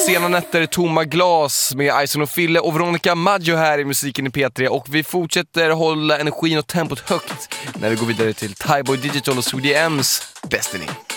Sena nätter, tomma glas med Ison och Fille och Veronica Maggio här i musiken i P3. Och vi fortsätter hålla energin och tempot högt när vi går vidare till Thaiboy Digital och Swedish M's Destiny.